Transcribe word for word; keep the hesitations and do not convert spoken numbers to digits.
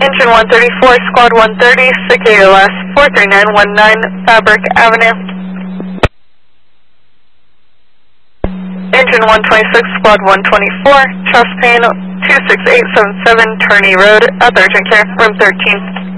Engine one thirty-four, Squad one thirty, Cicada last four three nine one nine, Fabric Avenue. Engine one twenty-six, Squad one twenty-four, chest pain two six eight seven seven, Turney Road, at urgent care, room thirteen.